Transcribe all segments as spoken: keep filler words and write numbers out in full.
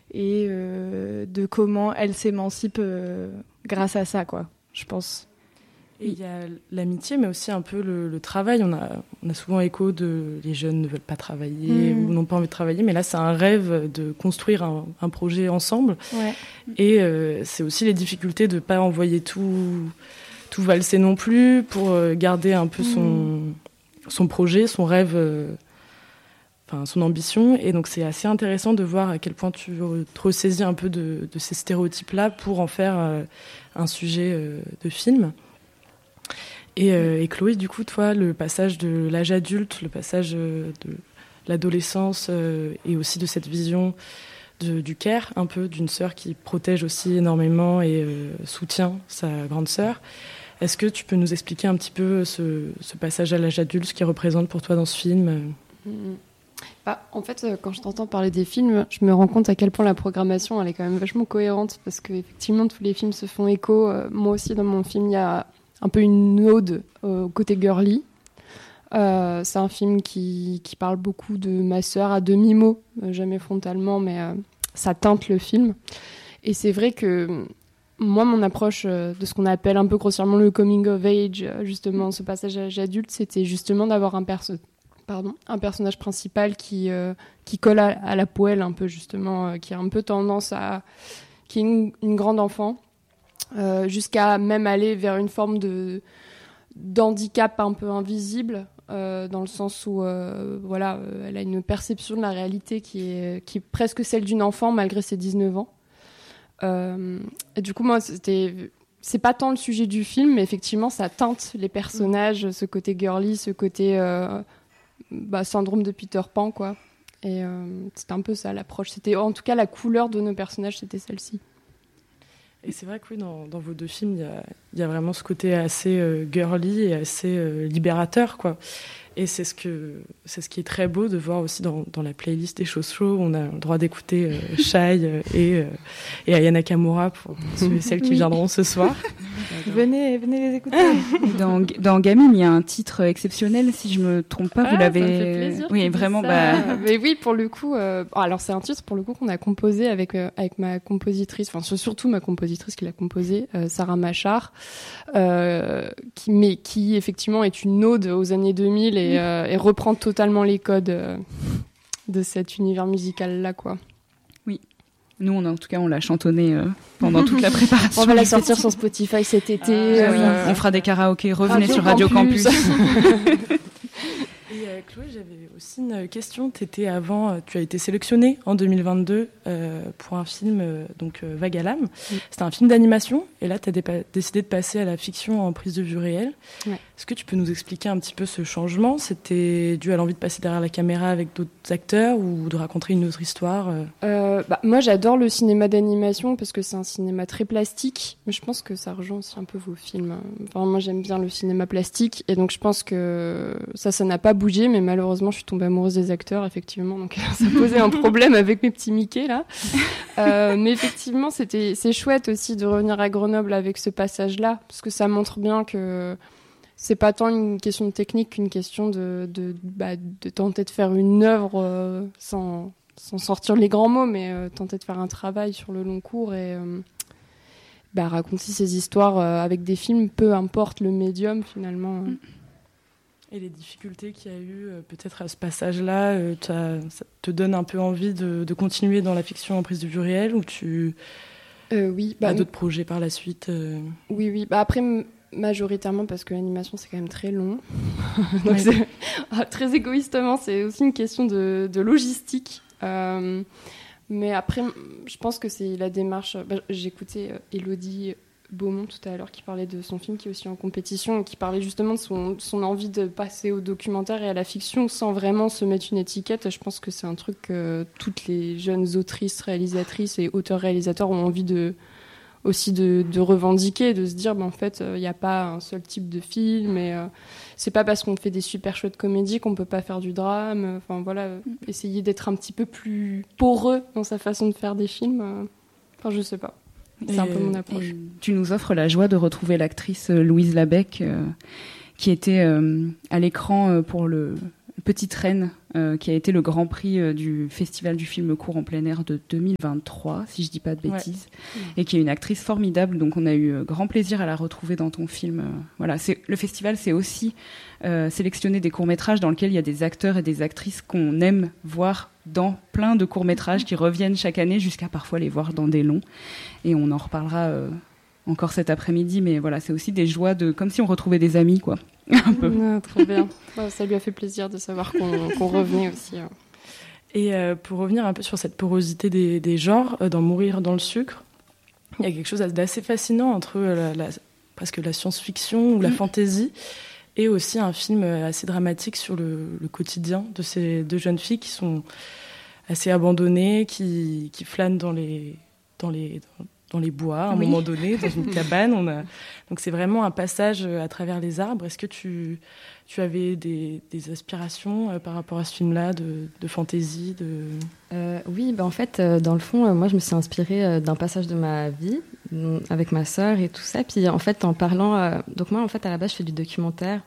et euh, de comment elle s'émancipe euh, grâce à ça, quoi, je pense. Et il y a l'amitié, mais aussi un peu le, le travail. On a, on a souvent écho de les jeunes ne veulent pas travailler mmh. ou n'ont pas envie de travailler, mais là, c'est un rêve de construire un, un projet ensemble. Ouais. Et euh, c'est aussi les difficultés de ne pas envoyer tout, tout valser non plus pour garder un peu son, mmh. son projet, son rêve, euh, enfin, son ambition. Et donc, c'est assez intéressant de voir à quel point tu te ressaisis un peu de, de ces stéréotypes-là pour en faire euh, un sujet euh, de film. Et, euh, et Chloé, du coup, toi, le passage de l'âge adulte, le passage de l'adolescence euh, et aussi de cette vision de, du care, un peu, d'une sœur qui protège aussi énormément et euh, soutient sa grande sœur. Est-ce que tu peux nous expliquer un petit peu ce, ce passage à l'âge adulte, ce qu'il représente pour toi dans ce film ? mmh. Bah, en fait, quand je t'entends parler des films, je me rends compte à quel point la programmation, elle est quand même vachement cohérente, parce qu'effectivement, tous les films se font écho. Euh, moi aussi, dans mon film, il y a un peu une ode euh, au côté girly. Euh, c'est un film qui, qui parle beaucoup de ma sœur à demi-mot, euh, jamais frontalement, mais euh, ça teinte le film. Et c'est vrai que moi, mon approche euh, de ce qu'on appelle un peu grossièrement le coming of age, euh, justement, ce passage à l'âge adulte, c'était justement d'avoir un, perso- pardon, un personnage principal qui, euh, qui colle à, à la poêle un peu, justement, euh, qui a un peu tendance à... qui est une, une grande enfant, Euh, jusqu'à même aller vers une forme de d'handicap un peu invisible, euh, dans le sens où euh, voilà, euh, elle a une perception de la réalité qui est, qui est presque celle d'une enfant malgré ses dix-neuf ans. Euh, et du coup, moi, c'était, c'est pas tant le sujet du film, mais effectivement, ça teinte les personnages, mmh. ce côté girly, ce côté euh, bah, syndrome de Peter Pan, quoi. Et euh, c'était un peu ça l'approche. C'était, en tout cas, la couleur de nos personnages, c'était celle-ci. Et c'est vrai que oui, dans, dans vos deux films, il y a, y a vraiment ce côté assez euh, girly et assez euh, libérateur, quoi. Et c'est ce, que, c'est ce qui est très beau de voir aussi dans, dans la playlist des choses show. On a le droit d'écouter euh, Shai euh, et, euh, et Aya Nakamura pour ceux et celles qui oui. viendront ce soir. venez, venez les écouter. Dans, dans Gamine, il y a un titre exceptionnel, si je me trompe pas. Ah, vous l'avez. Ça me fait plaisir. Oui, vraiment. Bah... Mais oui, pour le coup. Euh... Alors, c'est un titre pour le coup qu'on a composé avec euh, avec ma compositrice, enfin surtout ma compositrice qui l'a composé, euh, Sarah Machar, euh, qui mais qui effectivement est une ode aux années deux mille et, euh, et reprend totalement les codes euh, de cet univers musical là, quoi. Oui. Nous, on a, en tout cas, on l'a chantonné euh, pendant toute la préparation. On va la sortir sur Spotify cet été. Ah, oui. euh... On fera des karaokés. Revenez Radio sur Radio Campus. Campus. Et euh, Chloé, j'avais aussi une question. T'étais avant, euh, tu as été sélectionnée en deux mille vingt-deux euh, pour un film, euh, donc euh, Vague à l'âme. Mm. C'était un film d'animation, et là, tu as dépa- décidé de passer à la fiction en prise de vue réelle. Ouais. Est-ce que tu peux nous expliquer un petit peu ce changement ? C'était dû à l'envie de passer derrière la caméra avec d'autres acteurs ou de raconter une autre histoire euh... Euh, bah, Moi, j'adore le cinéma d'animation parce que c'est un cinéma très plastique, mais je pense que ça rejoint aussi un peu vos films. Enfin, moi, j'aime bien le cinéma plastique, et donc je pense que ça, ça n'a pas bougé, mais malheureusement, je suis tombée amoureuse des acteurs, effectivement, donc ça posait un problème avec mes petits Mickey, là. Euh, mais effectivement, c'était, c'est chouette aussi de revenir à Grenoble avec ce passage-là, parce que ça montre bien que c'est pas tant une question de technique qu'une question de, de, bah, de tenter de faire une œuvre euh, sans, sans sortir les grands mots, mais euh, tenter de faire un travail sur le long cours et euh, bah, raconter ces histoires euh, avec des films, peu importe le médium, finalement. Mm. Et les difficultés qu'il y a eu euh, peut-être à ce passage-là, euh, ça te donne un peu envie de, de continuer dans la fiction en prise de vue réelle, ou tu euh, oui, bah, as d'autres projets par la suite euh... Oui, oui. Bah, après, m- majoritairement, parce que l'animation, c'est quand même très long. Donc, ouais. c'est... Ah, très égoïstement, c'est aussi une question de, de logistique. Euh, mais après, je pense que c'est la démarche... Bah, j'écoutais euh, Élodie Beaumont tout à l'heure qui parlait de son film qui est aussi en compétition et qui parlait justement de son, son envie de passer au documentaire et à la fiction sans vraiment se mettre une étiquette. Je pense que c'est un truc que toutes les jeunes autrices, réalisatrices et auteurs-réalisateurs ont envie de, aussi de, de revendiquer, de se dire ben, en fait il n'y a pas un seul type de film et euh, c'est pas parce qu'on fait des super chouettes comédies qu'on peut pas faire du drame. Enfin voilà, euh, essayer d'être un petit peu plus poreux dans sa façon de faire des films. Euh, enfin je sais pas. C'est et un peu mon approche. Tu nous offres la joie de retrouver l'actrice Louise Labèque, euh, qui était euh, à l'écran euh, pour le Petite Reine euh, qui a été le grand prix euh, du Festival du film court en plein air de deux mille vingt-trois, si je dis pas de bêtises, ouais. Et qui est une actrice formidable, donc on a eu euh, grand plaisir à la retrouver dans ton film. Euh, voilà, c'est, le festival, c'est aussi euh, sélectionner des courts-métrages dans lesquels il y a des acteurs et des actrices qu'on aime voir dans plein de courts-métrages qui reviennent chaque année, jusqu'à parfois les voir dans des longs. Et on en reparlera euh, encore cet après-midi, mais voilà, c'est aussi des joies de, comme si on retrouvait des amis, quoi. Un peu. Ah, trop bien. Ouais, ça lui a fait plaisir de savoir qu'on, qu'on revenait aussi. Hein. Et euh, pour revenir un peu sur cette porosité des, des genres, euh, dans Mourir dans le sucre, il y a quelque chose d'assez fascinant entre la, la, presque la science-fiction ou la mmh. fantasy, et aussi un film assez dramatique sur le, le quotidien de ces deux jeunes filles qui sont assez abandonnées, qui, qui flânent dans les, dans les, dans, dans les bois, à un oui. moment donné, dans une cabane. On a... Donc c'est vraiment un passage à travers les arbres. Est-ce que tu, tu avais des, des aspirations euh, par rapport à ce film-là, de, de fantaisie de... euh, Oui, bah en fait, euh, dans le fond, euh, moi je me suis inspirée euh, d'un passage de ma vie, donc, avec ma sœur et tout ça. Puis en fait, en parlant... Euh, donc moi, en fait, à la base, je fais du documentaire.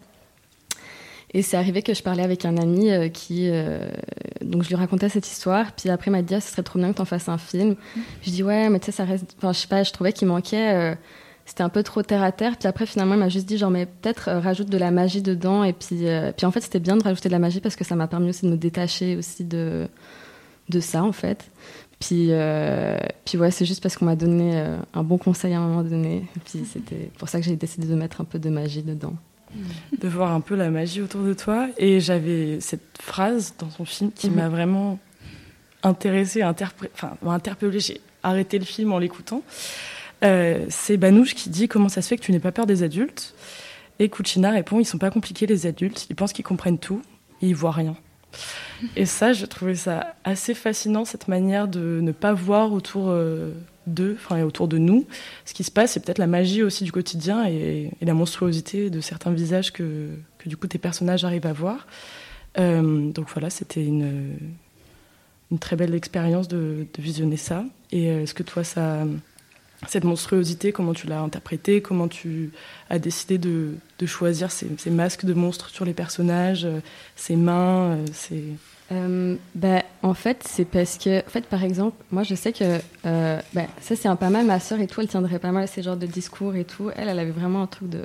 Et c'est arrivé que je parlais avec un ami euh, qui... Euh, donc je lui racontais cette histoire, puis après il m'a dit ah, « ce serait trop bien que t'en fasses un film mmh. ». Je dis « ouais, mais tu sais, ça reste... » Enfin, je sais pas, je trouvais qu'il manquait... Euh, c'était un peu trop terre-à-terre. Puis après, finalement, il m'a juste dit genre « mais peut-être euh, rajoute de la magie dedans ». Et puis, euh, puis en fait, c'était bien de rajouter de la magie parce que ça m'a permis aussi de me détacher aussi de, de ça, en fait. Puis, euh, puis ouais, c'est juste parce qu'on m'a donné euh, un bon conseil à un moment donné. Et puis c'était pour ça que j'ai décidé de mettre un peu de magie dedans. De voir un peu la magie autour de toi. Et j'avais cette phrase dans ton film qui mmh. m'a vraiment intéressée, interpré... enfin, m'a interpellée. J'ai arrêté le film en l'écoutant. Euh, c'est Banouche qui dit « Comment ça se fait que tu n'aies pas peur des adultes ?» Et Kuchina répond « Ils sont pas compliqués les adultes, ils pensent qu'ils comprennent tout, et ils voient rien. » Et ça, je trouvais ça assez fascinant, cette manière de ne pas voir autour euh, d'eux, enfin autour de nous, ce qui se passe. C'est peut-être la magie aussi du quotidien et, et la monstruosité de certains visages que, que du coup tes personnages arrivent à voir. Euh, donc voilà, c'était une, une très belle expérience de, de visionner ça. Et est-ce que toi, ça, cette monstruosité, comment tu l'as interprétée, comment tu as décidé de, de choisir ces, ces masques de monstres sur les personnages, ces mains, ces... Euh, bah, en fait, c'est parce que, en fait, par exemple, moi, je sais que euh, bah, ça, c'est un pas mal. Ma sœur et tout, elle tiendrait pas mal à ces genres de discours et tout. Elle, elle avait vraiment un truc de,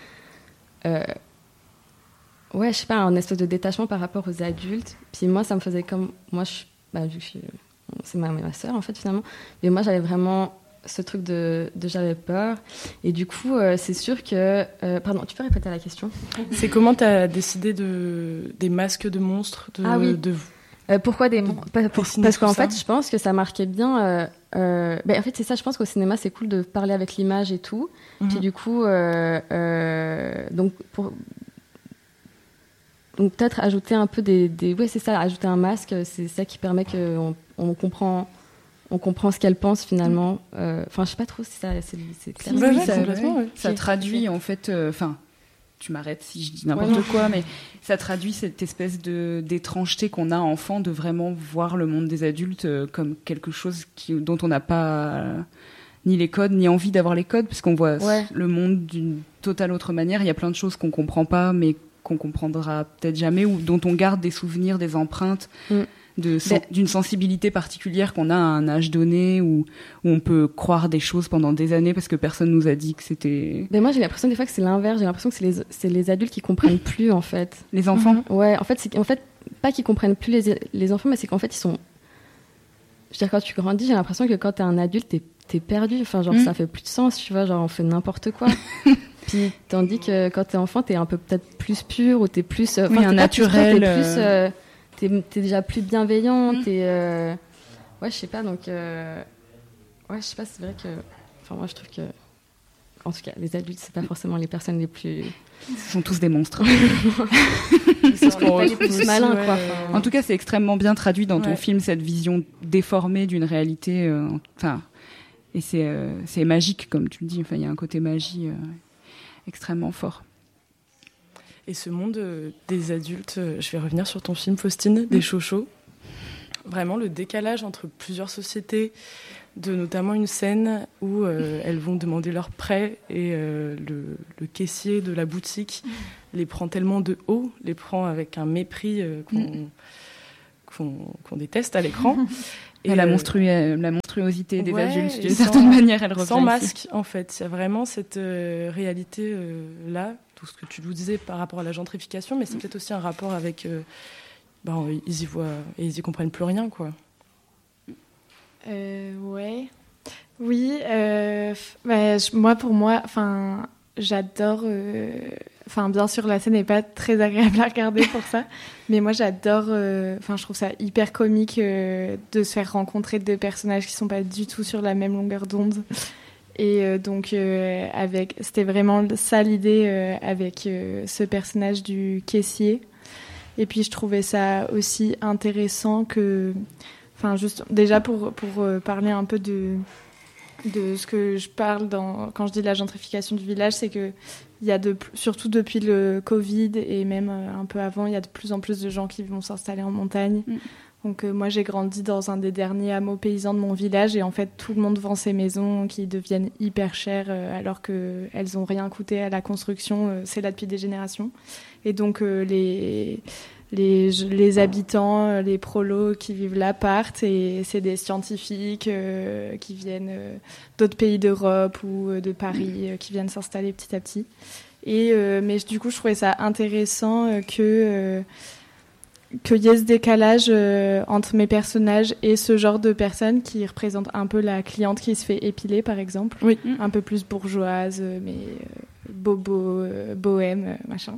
euh, ouais, je sais pas, un espèce de détachement par rapport aux adultes. Puis moi, ça me faisait comme, moi, je, bah, vu que je suis, c'est ma, ma sœur en fait finalement. Mais moi, j'avais vraiment ce truc de, de j'avais peur. Et du coup, euh, c'est sûr que... Euh, pardon, tu peux répéter la question ? C'est comment tu as décidé de, des masques de monstres de, Ah oui. de... Euh, pourquoi des... Pour, parce qu'en fait, je pense que ça marquait bien... Euh, euh, ben, en fait, c'est ça, je pense qu'au cinéma, c'est cool de parler avec l'image et tout. Mm-hmm. Puis du coup, euh, euh, donc, pour... donc peut-être ajouter un peu des... des... Oui, c'est ça, ajouter un masque, c'est ça qui permet qu'on on comprend... on comprend ce qu'elle pense finalement. Enfin, euh, je sais pas trop si ça, c'est, c'est clair. Oui, oui, ça, complètement, ouais. Ça traduit en fait. Enfin, euh, tu m'arrêtes si je dis n'importe ouais, quoi, mais ça traduit cette espèce de d'étrangeté qu'on a enfant de vraiment voir le monde des adultes euh, comme quelque chose qui, dont on n'a pas euh, ni les codes ni envie d'avoir les codes, parce qu'on voit ouais. le monde d'une totale autre manière. Il y a plein de choses qu'on comprend pas, mais qu'on comprendra peut-être jamais, ou dont on garde des souvenirs, des empreintes. Mm. De, sen- d'une sensibilité particulière qu'on a à un âge donné où, où on peut croire des choses pendant des années parce que personne nous a dit que c'était... Mais moi j'ai l'impression des fois que c'est l'inverse, j'ai l'impression que c'est les, c'est les adultes qui comprennent plus en fait. Les enfants mmh. Ouais, en fait, c'est, en fait, pas qu'ils comprennent plus les, les enfants, mais c'est qu'en fait ils sont... Je veux dire, quand tu grandis, j'ai l'impression que quand t'es un adulte, t'es, t'es perdu, enfin genre mmh. ça fait plus de sens, tu vois, genre on fait n'importe quoi. Puis tandis que quand t'es enfant, t'es un peu peut-être plus pur ou t'es plus... Oui, un naturel... Plus, t'es plus... Euh, T'es, t'es déjà plus bienveillant, mmh. t'es... Euh... Ouais, je sais pas, donc... Euh... Ouais, je sais pas, c'est vrai que... Enfin, moi, je trouve que... En tout cas, les adultes, c'est pas forcément les personnes les plus... Ce sont tous des monstres. C'est ce qu'on les plus malins, ouais. quoi. Enfin... En tout cas, c'est extrêmement bien traduit dans ton ouais. film, cette vision déformée d'une réalité. Euh, enfin, et c'est, euh, c'est magique, comme tu le dis. Enfin, il y a un côté magie euh, extrêmement fort. Et ce monde euh, des adultes, euh, je vais revenir sur ton film, Faustine, mmh. des chochos. Vraiment, le décalage entre plusieurs sociétés, de notamment une scène où euh, elles vont demander leur prêt et euh, le, le caissier de la boutique les prend tellement de haut, les prend avec un mépris euh, qu'on, mmh. qu'on, qu'on déteste à l'écran. Et la, monstru- la monstruosité des ouais, adultes, d'une sans, certaine manière, elle revient sans masque, ici. en fait. Il y a vraiment cette euh, réalité-là, euh, tout ce que tu nous disais par rapport à la gentrification, mais c'est mmh. peut-être aussi un rapport avec... Euh, ben, ils y voient et ils y comprennent plus rien, quoi. Euh, ouais. Oui. Euh, bah, je, moi, pour moi, enfin, j'adore... Enfin, euh, bien sûr, la scène n'est pas très agréable à regarder pour ça, mais moi, j'adore... Enfin, euh, je trouve ça hyper comique euh, de se faire rencontrer deux personnages qui sont pas du tout sur la même longueur d'onde. Et euh, donc, euh, avec, c'était vraiment ça l'idée euh, avec euh, ce personnage du caissier. Et puis, je trouvais ça aussi intéressant que... Enfin, juste, déjà, pour, pour euh, parler un peu de, de ce que je parle dans, quand je dis la gentrification du village, c'est qu'il y a de, surtout depuis le Covid et même euh, un peu avant, il y a de plus en plus de gens qui vont s'installer en montagne. Mm. Donc, euh, moi, j'ai grandi dans un des derniers hameaux paysans de mon village et en fait, tout le monde vend ses maisons qui deviennent hyper chères euh, alors qu'elles n'ont rien coûté à la construction. Euh, c'est là depuis des générations. Et donc, euh, les... Les, les habitants, les prolos qui vivent là partent et c'est des scientifiques euh, qui viennent euh, d'autres pays d'Europe ou euh, de Paris euh, qui viennent s'installer petit à petit. Et, euh, mais du coup, je trouvais ça intéressant euh, que, euh, qu'il y ait ce décalage euh, entre mes personnages et ce genre de personnes qui représentent un peu la cliente qui se fait épiler, par exemple. Oui. Un peu plus bourgeoise, mais euh, bobo, euh, bohème, euh, machin.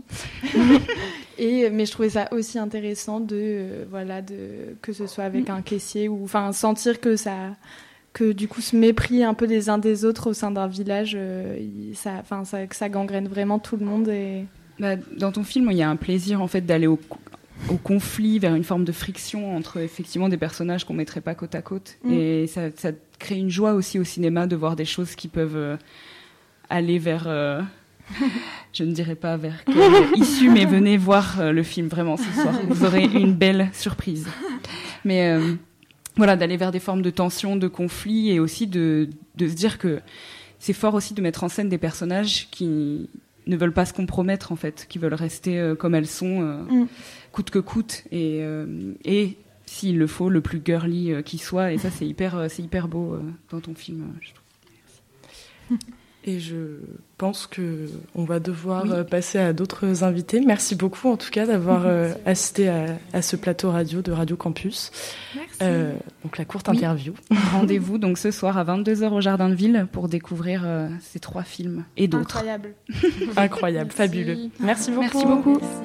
Et, mais je trouvais ça aussi intéressant de, euh, voilà, de, que ce soit avec un caissier ou enfin sentir que ça, que du coup ce mépris un peu des uns des autres au sein d'un village, euh, ça, enfin ça, que ça gangrène vraiment tout le monde. Et... Bah, dans ton film, il y a un plaisir en fait d'aller au, au conflit, vers une forme de friction entre effectivement des personnages qu'on mettrait pas côte à côte, mmh. et ça, ça crée une joie aussi au cinéma de voir des choses qui peuvent euh, aller vers. Euh, je ne dirais pas vers quelle issue, mais venez voir euh, le film vraiment ce soir. Vous aurez une belle surprise. Mais euh, voilà, d'aller vers des formes de tension, de conflit, et aussi de, de se dire que c'est fort aussi de mettre en scène des personnages qui ne veulent pas se compromettre, en fait, qui veulent rester euh, comme elles sont, euh, mm. coûte que coûte, et, euh, et s'il le faut, le plus girly euh, qui soit. Et ça, c'est hyper, euh, c'est hyper beau euh, dans ton film, euh, je trouve. Merci. Et je pense qu'on va devoir oui. passer à d'autres invités. Merci beaucoup, en tout cas, d'avoir euh, assisté à, à ce plateau radio de Radio Campus. Merci. Euh, donc, la courte oui. interview. Rendez-vous donc ce soir à vingt-deux heures au Jardin de Ville pour découvrir euh, ces trois films et d'autres. Incroyable. Incroyable, Merci. fabuleux. Merci beaucoup. Merci beaucoup. Merci.